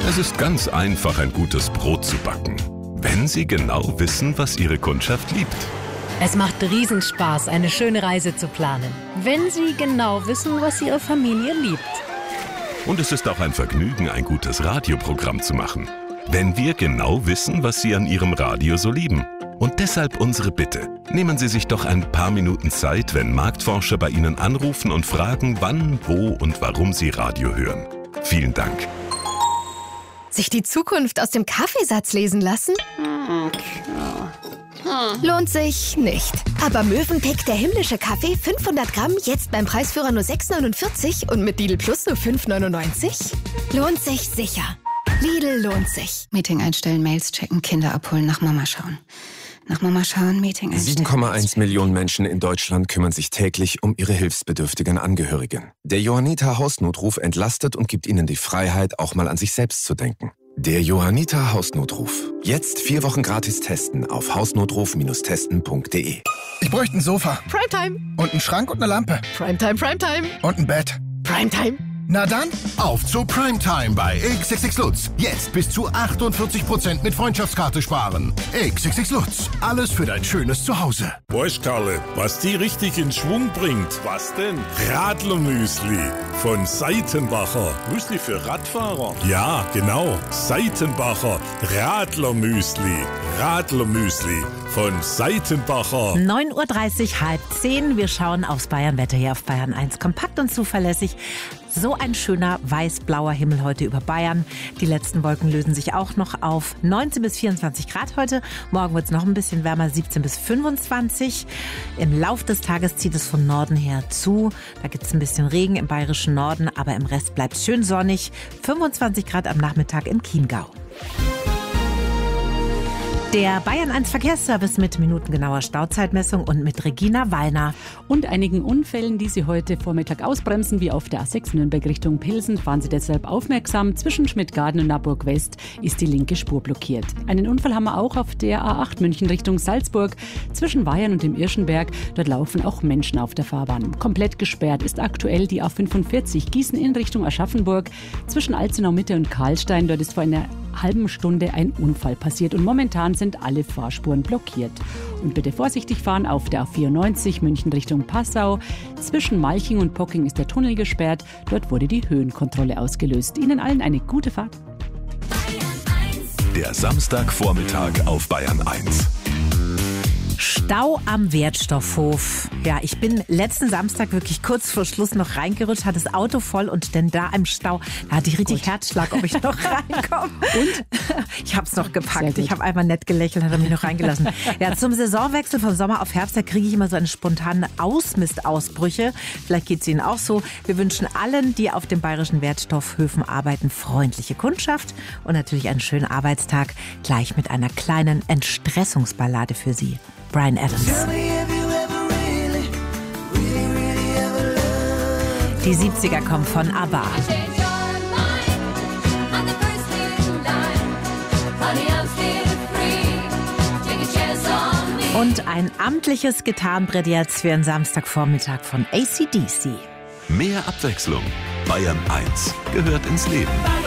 Es ist ganz einfach, ein gutes Brot zu backen, wenn Sie genau wissen, was Ihre Kundschaft liebt. Es macht Riesenspaß, eine schöne Reise zu planen, wenn Sie genau wissen, was Ihre Familie liebt. Und es ist auch ein Vergnügen, ein gutes Radioprogramm zu machen, wenn wir genau wissen, was Sie an Ihrem Radio so lieben. Und deshalb unsere Bitte. Nehmen Sie sich doch ein paar Minuten Zeit, wenn Marktforscher bei Ihnen anrufen und fragen, wann, wo und warum Sie Radio hören. Vielen Dank. Sich die Zukunft aus dem Kaffeesatz lesen lassen? Lohnt sich nicht. Aber Mövenpick, der himmlische Kaffee, 500 Gramm, jetzt beim Preisführer nur 6,49 und mit Lidl Plus nur 5,99? Lohnt sich sicher. Lidl lohnt sich. Meeting einstellen, Mails checken, Kinder abholen, nach Mama schauen. Nach Mama schauen, Meeting einstellen. 7,1 Millionen Menschen in Deutschland kümmern sich täglich um ihre hilfsbedürftigen Angehörigen. Der Johanniter Hausnotruf entlastet und gibt ihnen die Freiheit, auch mal an sich selbst zu denken. Der Johanniter Hausnotruf. Jetzt 4 Wochen gratis testen auf hausnotruf-testen.de. Ich bräuchte ein Sofa. Primetime. Und einen Schrank und eine Lampe. Primetime, Primetime. Und ein Bett. Primetime. Na dann, auf zu Primetime bei XXX Lutz. Jetzt bis zu 48% mit Freundschaftskarte sparen. XXX Lutz. Alles für dein schönes Zuhause. Weißt, Karle, was die richtig in Schwung bringt? Was denn? Radlermüsli von Seitenbacher. Müsli für Radfahrer? Ja, genau. Seitenbacher Radlermüsli. Radlermüsli von Seitenbacher. 9:30 Uhr, 9:30. Wir schauen aufs Bayernwetter hier auf Bayern 1. Kompakt und zuverlässig. So ein schöner weiß-blauer Himmel heute über Bayern. Die letzten Wolken lösen sich auch noch auf. 19 bis 24 Grad heute. Morgen wird es noch ein bisschen wärmer, 17 bis 25. Im Lauf des Tages zieht es von Norden her zu. Da gibt es ein bisschen Regen im bayerischen Norden, aber im Rest bleibt es schön sonnig. 25 Grad am Nachmittag im Chiemgau. Der Bayern 1 Verkehrsservice mit minutengenauer Stauzeitmessung und mit Regina Wallner. Und einigen Unfällen, die Sie heute Vormittag ausbremsen, wie auf der A6 Nürnberg Richtung Pilsen, fahren Sie deshalb aufmerksam. Zwischen Schmidtgarten und Naburg West ist die linke Spur blockiert. Einen Unfall haben wir auch auf der A8 München Richtung Salzburg. Zwischen Weyern und dem Irschenberg, dort laufen auch Menschen auf der Fahrbahn. Komplett gesperrt ist aktuell die A45 Gießen in Richtung Aschaffenburg. Zwischen Alzenau Mitte und Karlstein, dort ist vor einer halben Stunde ein Unfall passiert und momentan sind alle Fahrspuren blockiert. Und bitte vorsichtig fahren auf der A94 München Richtung Passau. Zwischen Malching und Pocking ist der Tunnel gesperrt. Dort wurde die Höhenkontrolle ausgelöst. Ihnen allen eine gute Fahrt. Der Samstagvormittag auf Bayern 1. Stau am Wertstoffhof. Ja, ich bin letzten Samstag wirklich kurz vor Schluss noch reingerutscht, hatte das Auto voll und denn da im Stau, da hatte ich richtig Herzschlag, ob ich noch reinkomme. Und? Ich habe es noch gepackt. Ich habe einmal nett gelächelt, hat er mich noch reingelassen. Ja, zum Saisonwechsel von Sommer auf Herbst, da kriege ich immer so eine spontane Ausmistausbrüche. Vielleicht geht es Ihnen auch so. Wir wünschen allen, die auf den bayerischen Wertstoffhöfen arbeiten, freundliche Kundschaft und natürlich einen schönen Arbeitstag. Gleich mit einer kleinen Entstressungsballade für Sie. Bryan Adams. Die 70er kommen von ABBA. Und ein amtliches Gitarrenbrett jetzt für einen Samstagvormittag von AC/DC. Mehr Abwechslung. Bayern 1 gehört ins Leben.